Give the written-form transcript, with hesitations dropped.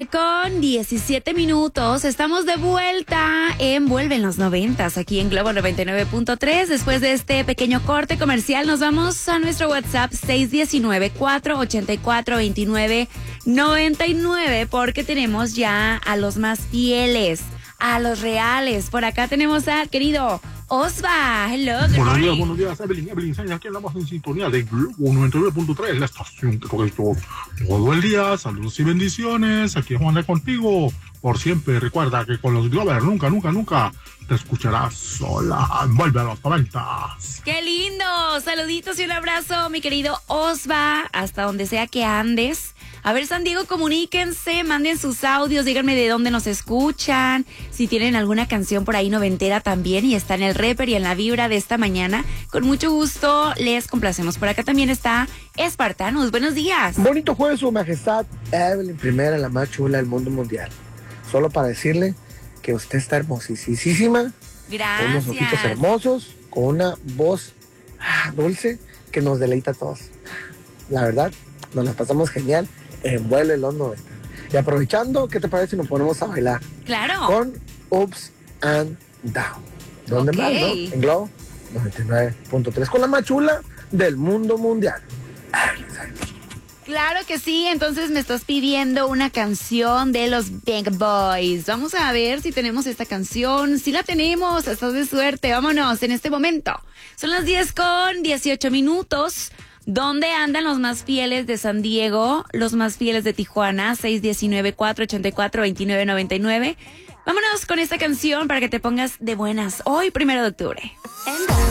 7:17. Estamos de vuelta en Vuelven los 90 aquí en Globo 99.3. Después de este pequeño corte comercial, nos vamos a nuestro WhatsApp 619-484-2999 porque tenemos ya a los más fieles, a los reales. Por acá tenemos al querido Osva. Hello, good morning. Buenos días, Evelyn Sáenz, aquí andamos en sintonía de Globo 99.3, la estación que coge todo el día. Saludos y bendiciones, aquí vamos a andar contigo por siempre. Recuerda que con los Glover nunca te escucharás sola. Vuelve a los 90. ¡Qué lindo! Saluditos y un abrazo, mi querido Osva, hasta donde sea que andes. A ver, San Diego, comuníquense, manden sus audios, díganme de dónde nos escuchan, si tienen alguna canción por ahí noventera también y está en el rapper y en la vibra de esta mañana. Con mucho gusto les complacemos. Por acá también está Espartanos. Buenos días. Bonito jueves, Su Majestad Evelyn Primera, la más chula del mundo mundial. Solo para decirle que usted está hermosísima. Gracias. Con unos ojitos hermosos, con una voz dulce que nos deleita a todos. La verdad, nos la pasamos genial en Vuelo en los 90. Y aprovechando, ¿qué te parece si nos ponemos a bailar? Claro. Con Ups and Down. ¿Dónde más, no? En Globo 99.3, con la más chula del mundo mundial. Claro que sí, entonces me estás pidiendo una canción de los Big Boys. Vamos a ver si tenemos esta canción. Si la tenemos, estás de suerte. Vámonos en este momento. Son las 10:18. ¿Dónde andan los más fieles de San Diego? Los más fieles de Tijuana, 619-484-2999. Vámonos con esta canción para que te pongas de buenas hoy, 1 de octubre.